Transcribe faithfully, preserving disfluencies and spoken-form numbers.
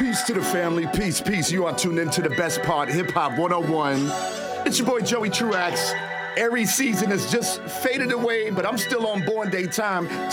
Peace to the family. Peace, peace. You are tuned into the best part, Hip Hop one oh one. It's your boy Joey Truax. Every season has just faded away, but I'm still on Born Day time.